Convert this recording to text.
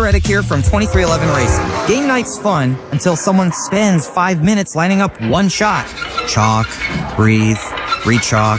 Reddick here from 2311 Racing. Game night's fun until someone spends 5 minutes lining up one shot. Chalk, breathe, re-chalk.